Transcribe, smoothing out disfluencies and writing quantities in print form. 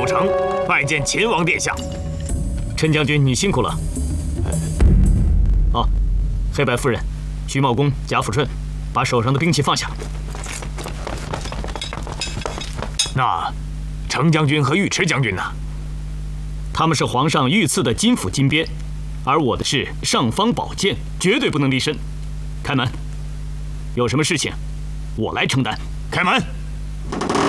城，拜见秦王殿下。 陈将军，你辛苦了。哦，黑白夫人、徐茂公、贾抚顺，把手上的兵器放下。 那程将军和尉迟将军呢？ 他们是皇上御赐的金斧金鞭，而我的是尚方宝剑，绝对不能离身。开门，有什么事情，我来承担。 开门。